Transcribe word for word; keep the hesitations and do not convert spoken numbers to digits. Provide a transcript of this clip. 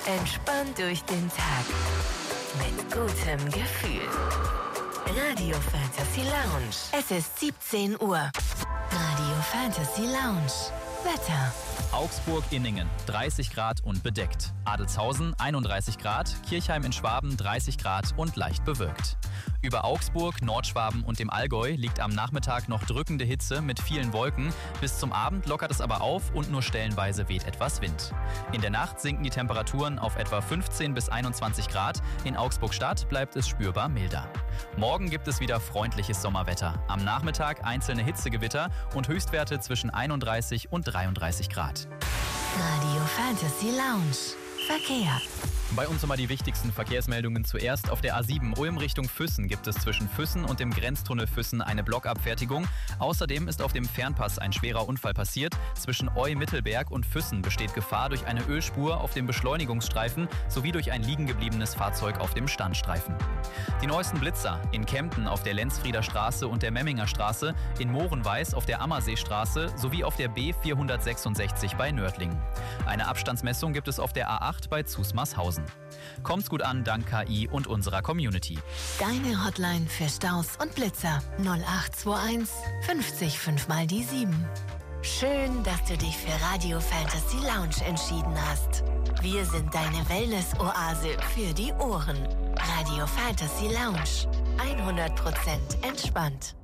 Entspannt durch den Tag. Mit gutem Gefühl. Radio Fantasy Lounge. Es ist siebzehn Uhr. Radio Fantasy Lounge. Wetter. Augsburg-Inningen dreißig Grad und bedeckt. Adelzhausen einunddreißig Grad, Kirchheim in Schwaben dreißig Grad und leicht bewölkt. Über Augsburg, Nordschwaben und dem Allgäu liegt am Nachmittag noch drückende Hitze mit vielen Wolken. Bis zum Abend lockert es aber auf und nur stellenweise weht etwas Wind. In der Nacht sinken die Temperaturen auf etwa fünfzehn bis einundzwanzig Grad. In Augsburg-Stadt bleibt es spürbar milder. Morgen gibt es wieder freundliches Sommerwetter. Am Nachmittag einzelne Hitzegewitter und Höchstwerte zwischen einunddreißig und dreiunddreißig Grad. Radio Fantasy Lounge. Verkehr. Bei uns nochmal die wichtigsten Verkehrsmeldungen zuerst. Auf der A sieben Ulm Richtung Füssen gibt es zwischen Füssen und dem Grenztunnel Füssen eine Blockabfertigung. Außerdem ist auf dem Fernpass ein schwerer Unfall passiert. Zwischen Eu-Mittelberg und Füssen besteht Gefahr durch eine Ölspur auf dem Beschleunigungsstreifen sowie durch ein liegengebliebenes Fahrzeug auf dem Standstreifen. Die neuesten Blitzer in Kempten auf der Lenzfrieder Straße und der Memminger Straße, in Mohrenweiß auf der Ammerseestraße sowie auf der B vierhundertsechsundsechzig bei Nördlingen. Eine Abstandsmessung gibt es auf der A acht bei Zusmarshausen. Kommt's gut an, dank K I und unserer Community. Deine Hotline für Staus und Blitzer null acht zwei eins fünfzig fünf mal die sieben. Schön, dass du dich für Radio Fantasy Lounge entschieden hast. Wir sind deine Wellness-Oase für die Ohren. Radio Fantasy Lounge. hundert Prozent entspannt.